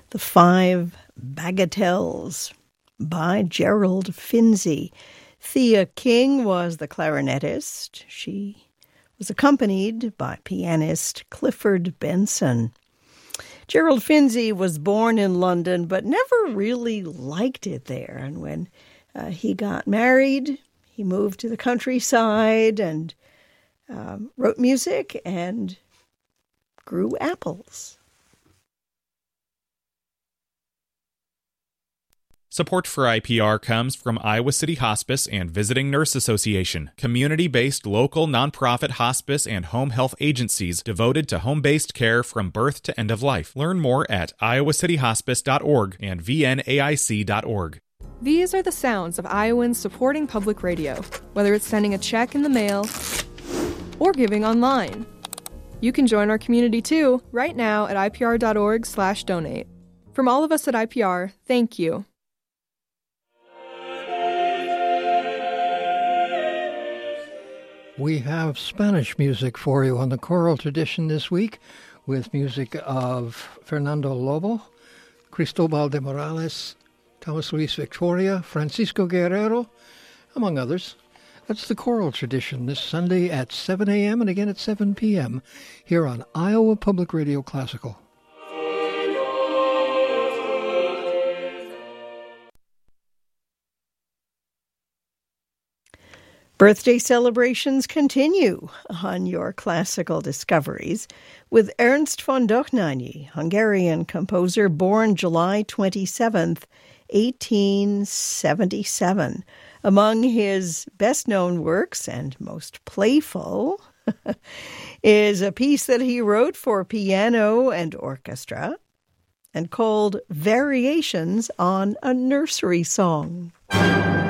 The Five Bagatelles by Gerald Finzi. Thea King was the clarinetist. She was accompanied by pianist Clifford Benson. Gerald Finzi was born in London but never really liked it there. And when he got married, he moved to the countryside and wrote music and grew apples. Support for IPR comes from Iowa City Hospice and Visiting Nurse Association, community-based local nonprofit hospice and home health agencies devoted to home-based care from birth to end of life. Learn more at iowicityhospice.org and vnaic.org. These are the sounds of Iowans supporting public radio, whether it's sending a check in the mail or giving online. You can join our community too, right now at ipr.org/donate. From all of us at IPR, thank you. We have Spanish music for you on the choral tradition this week with music of Fernando Lobo, Cristobal de Morales, Thomas Luis Victoria, Francisco Guerrero, among others. That's the choral tradition this Sunday at 7 a.m. and again at 7 p.m. here on Iowa Public Radio Classical. Birthday celebrations continue on your classical discoveries with Ernst von Dohnányi, Hungarian composer born July 27th, 1877. Among his best-known works and most playful is a piece that he wrote for piano and orchestra and called Variations on a Nursery Song.